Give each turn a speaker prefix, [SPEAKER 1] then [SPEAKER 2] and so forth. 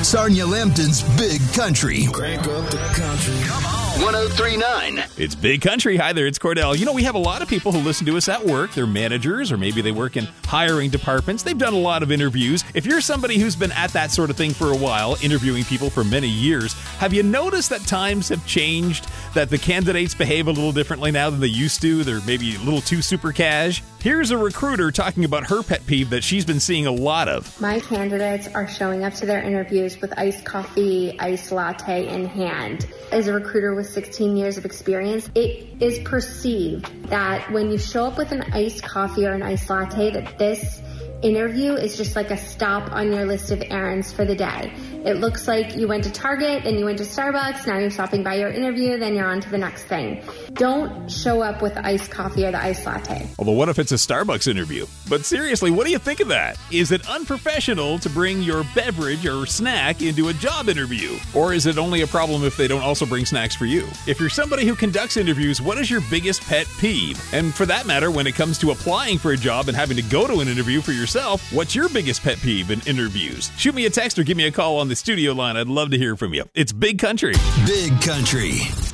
[SPEAKER 1] Sarnia Lambton's Big Country.
[SPEAKER 2] Crank up the country.
[SPEAKER 1] Come on. 103.9.
[SPEAKER 3] It's Big Country. Hi there, it's Cordell. You know, we have a lot of people who listen to us at work. They're managers, or maybe they work in hiring departments. They've done a lot of interviews. If you're somebody who's been at that sort of thing for a while, interviewing people for many years, have you noticed that times have changed, that the candidates behave a little differently now than they used to? They're maybe a little too super cash. Here's a recruiter talking about her pet peeve that she's been seeing a lot of.
[SPEAKER 4] My candidates are showing up to their interviews with iced coffee, iced latte in hand. As a recruiter with 16 years of experience, it is perceived that when you show up with an iced coffee or an iced latte, that this interview is just like a stop on your list of errands for the day. It looks like you went to Target, then you went to Starbucks, now you're stopping by your interview, then you're on to the next thing. Don't show up with the iced coffee or the iced latte.
[SPEAKER 3] Although what if it's a Starbucks interview? But seriously, what do you think of that? Is it unprofessional to bring your beverage or snack into a job interview? Or is it only a problem if they don't also bring snacks for you? If you're somebody who conducts interviews, what is your biggest pet peeve? And for that matter, when it comes to applying for a job and having to go to an interview for yourself, what's your biggest pet peeve in interviews? Shoot me a text or give me a call on the studio line. I'd love to hear from you. It's Big Country.
[SPEAKER 1] Big Country.